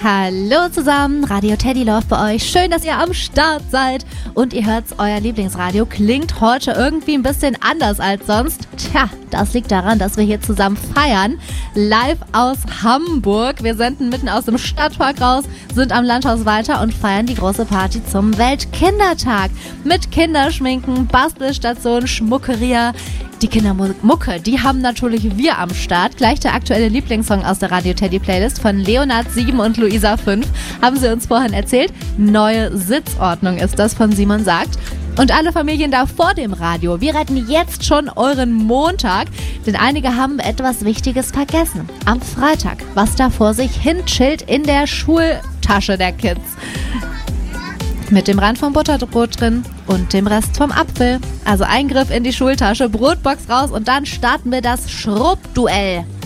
Hallo zusammen, Radio Teddy läuft bei euch. Schön, dass ihr am Start seid und ihr hört's, euer Lieblingsradio klingt heute irgendwie ein bisschen anders als sonst. Tja, das liegt daran, dass wir hier zusammen feiern, live aus Hamburg. Wir senden mitten aus dem Stadtpark raus, sind am Landhaus weiter und feiern die große Party zum Weltkindertag. Mit Kinderschminken, Bastelstation, Schmuckeria. Die Kindermucke, die haben natürlich wir am Start. Gleich der aktuelle Lieblingssong aus der Radio Teddy Playlist von Leonard 7 und Luisa 5 haben sie uns vorhin erzählt. Neue Sitzordnung ist das von Simon sagt. Und alle Familien da vor dem Radio, wir retten jetzt schon euren Montag, denn einige haben etwas Wichtiges vergessen. Am Freitag, was da vor sich hin chillt in der Schultasche der Kids. Mit dem Rand vom Butterbrot drin und dem Rest vom Apfel. Also Eingriff in die Schultasche, Brotbox raus und dann starten wir das Schrubbduell.